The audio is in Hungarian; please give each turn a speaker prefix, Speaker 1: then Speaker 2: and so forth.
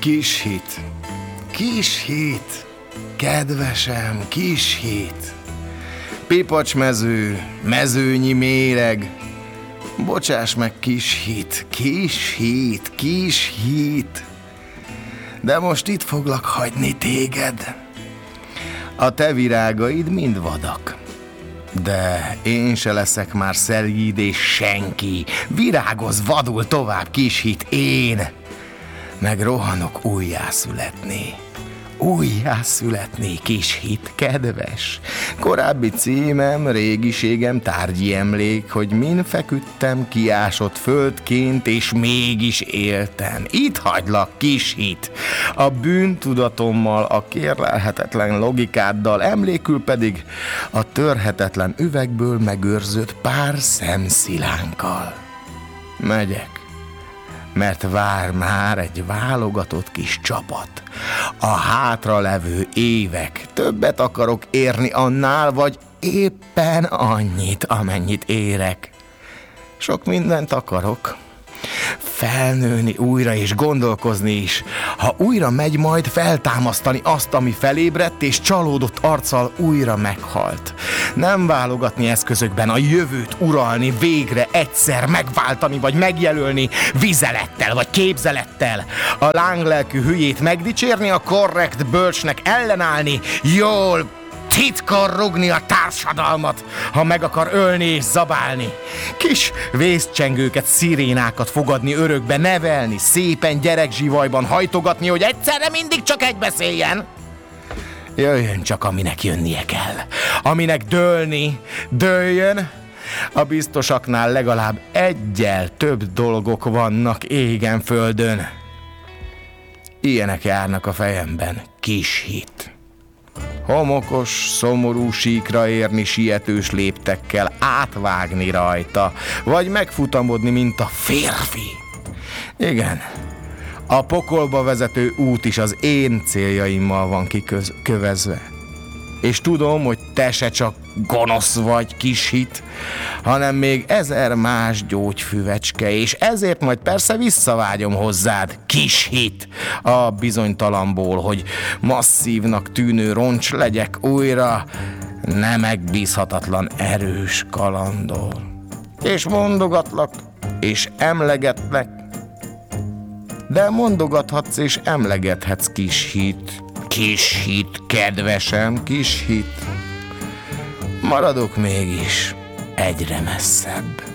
Speaker 1: Kis hit, kis hit, kedvesem, kis hit. Pipacsmező, mezőnyi méreg, bocsáss meg, kis hit, kis hit, kis hit. De most itt foglak hagyni téged. A te virágaid mind vadak, de én se leszek már szelíd és senki. Virágozz vadul tovább, kis hit, én meg rohanok újjászületni. Újjászületni, kis hit, kedves. Korábbi címem, régiségem, tárgyi emlék, hogy min feküdtem kiásott földként, és mégis éltem. Itt hagylak, kis hit. A bűntudatommal, a kérlelhetetlen logikáddal, emlékül pedig a törhetetlen üvegből megőrzött pár szemszilánkkal. Megyek, mert vár már egy válogatott kis csapat. A hátralevő évek, többet akarok érni annál, vagy éppen annyit, amennyit érek. Sok mindent akarok. Felnőni újra és gondolkozni is. Ha újra megy majd feltámasztani azt, ami felébredt és csalódott arccal újra meghalt. Nem válogatni eszközökben, a jövőt uralni, végre egyszer megváltani vagy megjelölni vizelettel vagy képzelettel. A lánglelkű hülyét megdicsérni, a korrekt bölcsnek ellenállni, jól titkon rugni a társadalmat, ha meg akar ölni és zabálni. Kis vészcsengőket, szirénákat fogadni örökbe, nevelni, szépen gyerekzsivajban hajtogatni, hogy egyszerre mindig csak egy beszéljen. Jöjjön csak, aminek jönnie kell. Aminek dőlni, dőljön. A biztosaknál legalább egyel több dolgok vannak égen földön. Ilyenek járnak a fejemben, kis hit. Homokos, szomorú síkra érni sietős léptekkel, átvágni rajta, vagy megfutamodni, mint a férfi. Igen, a pokolba vezető út is az én céljaimmal van kikövezve. És tudom, hogy te se csak gonosz vagy, kis hit, hanem még 1000 más gyógyfüvecske, és ezért majd persze visszavágyom hozzád, kis hit, a bizonytalanból, hogy masszívnak tűnő roncs legyek újra nem megbízhatatlan erős kalandor. És mondogatlak, és emlegetlek, de mondogathatsz és emlegethetsz, kis hit. Kis hit, kedvesem, kis hit. Maradok mégis egyre messzebb.